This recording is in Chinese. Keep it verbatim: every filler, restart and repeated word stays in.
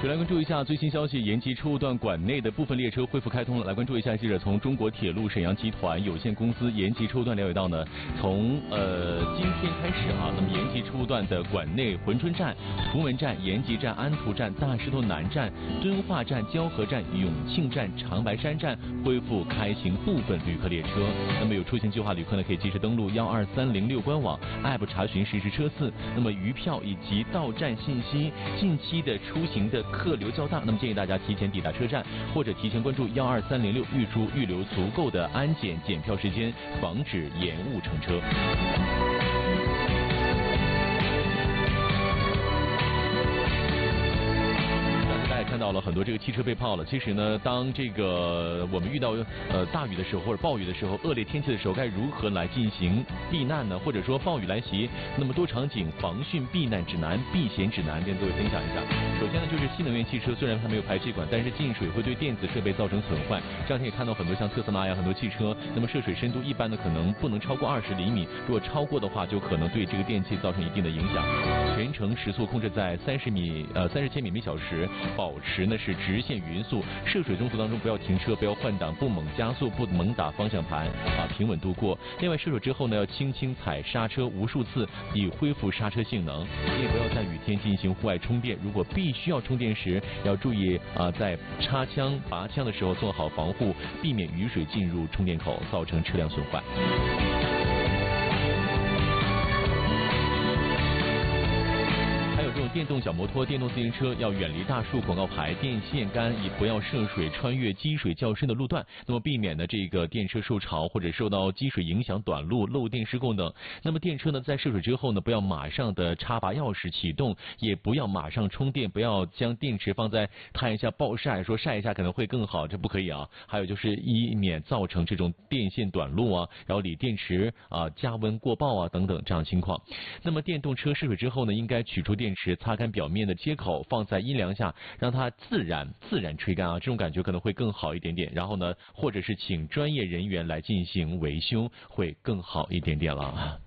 首来关注一下最新消息，延吉车务段管内的部分列车恢复开通了。来关注一下，记者从中国铁路沈阳集团有限公司延吉车务段了解到呢，从呃今天开始啊，那么延吉车务段的管内珲春站、图门站、延吉站、安图站、大石头南站、敦化站、交河站、永庆站、长白山站恢复开行部分旅客列车。那么有出行计划旅客呢，可以及时登录幺二三零六官网 App 查询实时车次，那么余票以及到站信息。近期的出行的客流较大，那么建议大家提前抵达车站，或者提前关注幺二三零六，预注预留足够的安检检票时间，防止延误乘车。看到了很多这个汽车被泡了。其实呢，当这个我们遇到呃大雨的时候，或者暴雨的时候，恶劣天气的时候，该如何来进行避难呢？或者说暴雨来袭，那么多场景防汛避难指南、避险指南，跟各位分享一下。首先呢，就是新能源汽车，虽然它没有排气管，但是进水会对电子设备造成损坏。这两天也看到很多像特斯拉呀，很多汽车，那么涉水深度一般的可能不能超过二十厘米，如果超过的话，就可能对这个电器造成一定的影响。全程时速控制在三十米呃三十千米每小时，保持呢是直线匀速，涉水中途当中不要停车，不要换挡，不猛加速，不猛打方向盘，啊平稳度过。另外涉水之后呢，要轻轻踩刹车无数次，以恢复刹车性能。也不要在雨天进行户外充电，如果必须要充电时，要注意啊在插枪拔枪的时候做好防护，避免雨水进入充电口，造成车辆损坏。电动小摩托、电动自行车要远离大树、广告牌、电线杆，也不要涉水穿越积水较深的路段，那么避免呢这个电车受潮或者受到积水影响短路、漏电失控等。那么电车呢在涉水之后呢，不要马上的插拔钥匙启动，也不要马上充电，不要将电池放在太阳下暴晒，说晒一下可能会更好，这不可以啊。还有就是以免造成这种电线短路啊，然后锂电池啊加温过爆啊等等这样的情况。那么电动车涉水之后呢，应该取出电池。擦干表面的接口，放在阴凉下，让它自然自然吹干啊，这种感觉可能会更好一点点。然后呢，或者是请专业人员来进行维修，会更好一点点了。